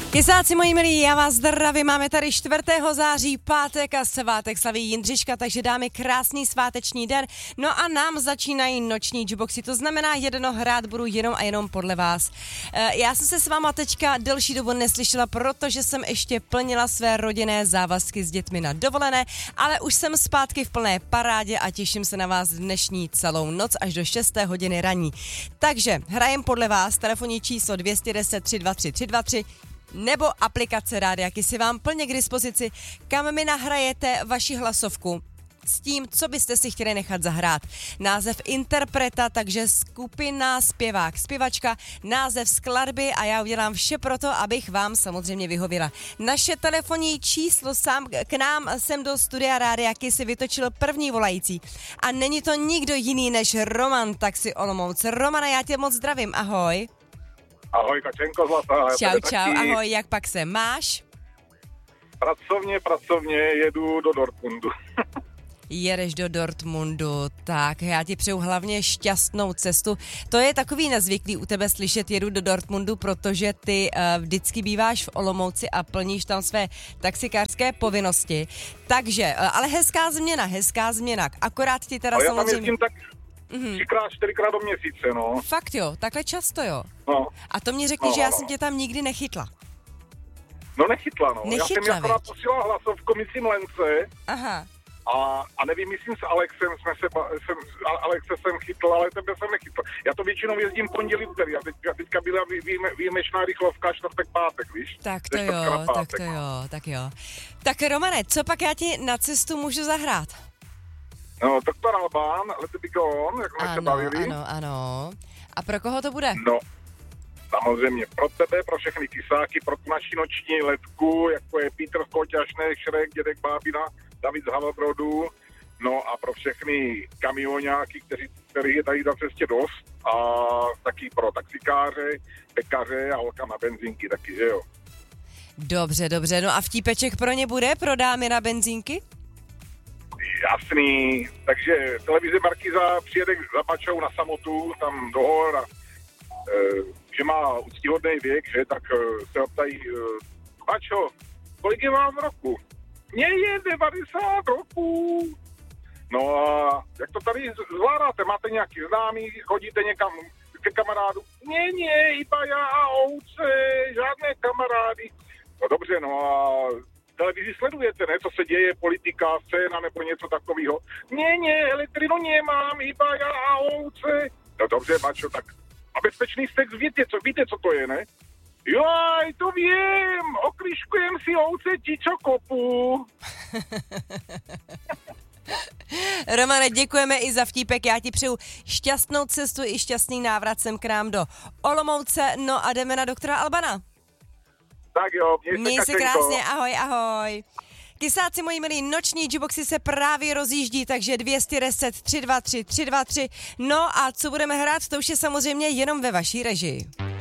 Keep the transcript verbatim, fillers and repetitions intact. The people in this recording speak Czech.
Kysáci moji milí, já vás zdravím, máme tady čtvrtého září, pátek a svátek slaví Jindřiška, takže dáme krásný sváteční den. No a nám začínají noční jukeboxy, to znamená jedno hrát budu jenom a jenom podle vás. Já jsem se s váma teďka delší dobu neslyšela, protože jsem ještě plnila své rodinné závazky s dětmi na dovolené, ale už jsem zpátky v plné parádě a těším se na vás dnešní celou noc až do šesté hodiny ranní. Takže hrajem podle vás, telefonní číslo dvě jedna nula tři dva tři tři dva tři nebo aplikace Rádia Kysy vám plně k dispozici, kam mi nahrajete vaši hlasovku s tím, co byste si chtěli nechat zahrát. Název interpreta, takže skupina, zpěvák, zpěvačka, název skladby a já udělám vše pro to, abych vám samozřejmě vyhověla. Naše telefonní číslo sám k nám sem do studia Rádia Kysy vytočil první volající. A není to nikdo jiný než Roman, Taxi Olomouc. Romana, já tě moc zdravím, ahoj. Ahoj, Kačenko zlatá. Čau, čau, ahoj, jak pak se máš? Pracovně, pracovně jedu do Dortmundu. Jedeš do Dortmundu, tak já ti přeju hlavně šťastnou cestu. To je takový nezvyklý u tebe slyšet jedu do Dortmundu, protože ty uh, vždycky býváš v Olomouci a plníš tam své taxikářské povinnosti. Takže, uh, ale hezká změna, hezká změna. Akorát ti teda no, já samozřejmě... tam jezdím tak mm-hmm. třikrát, čtyřikrát do měsíce, no. Fakt jo, takhle často jo. No. A to mě řekni, no, že já no. jsem tě tam nikdy nechytla. No nechytla, no. Nechytla, já jsem akorát posílal hlasovku, myslím Lence. Aha. A, a nevím, myslím s Alexem, jsme se, jsem, Alexe jsem chytl, ale tebe jsem nechytl. Já to většinou jezdím pondělí, úterý, a teďka, teďka byla výjime, výjimečná rychlovka čtvrtek, pátek, víš? Tak to jo, tak to jo, tak jo. Tak Romane, co pak já ti na cestu můžu zahrát? No, doktor Alban, Let It Be Gone, jak jsme se bavili. Ano, ano. A pro koho to bude? No, samozřejmě pro tebe, pro všechny kysáky, pro tu naši noční letku, jako je Petr Koťašnek, Šrek, Dědek Bábina, David z Havelbrodu, no a pro všechny kamionáky, kteří, kterých je tady na cestě dost, a taky pro taxikáře, pekaře a holka na benzínky taky, že jo. Dobře, dobře, no a vtípeček pro ně bude, pro dámy na benzínky? Jasný, takže televize Markíza přijede za Bačou na samotu, tam do hor a e, že má úctíhodný věk, že, tak e, se optají, e, Bačo, kolik je vám roku? Mně je devadesát roků. No a jak to tady zvládáte? Máte nějaký známý, chodíte někam ke kamarádu? Ne, ne, iba já a ovce, žádné kamarády. No dobře, no a televizi sledujete, ne? Co se děje, politika, scéna nebo něco takového? Ne, ne, elektrinu nemám, iba já a ovce. No dobře, Bačo, tak a bezpečný sex, víte co, víte, co to je, ne? Joj, to vím, okliškujem si ovce tičo kopu. Romane, děkujeme i za vtípek, já ti přeju šťastnou cestu i šťastný návrat sem k nám do Olomouce, no a jdeme na doktora Albana. Tak jo, měj se, měj se Kačenko. krásně, ahoj, ahoj. Kysáci moji milí, noční jukeboxy se právě rozjíždí, takže dvě jedna nula tři dva tři tři dva tři. No a co budeme hrát, to už je samozřejmě jenom ve vaší režii.